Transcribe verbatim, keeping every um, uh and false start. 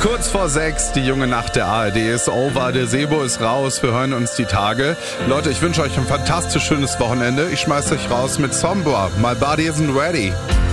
Kurz vor sechs, die junge Nacht der A R D ist over, der Sebo ist raus, wir hören uns die Tage. Leute, ich wünsche euch ein fantastisch schönes Wochenende. Ich schmeiß euch raus mit Sombra. My body isn't ready.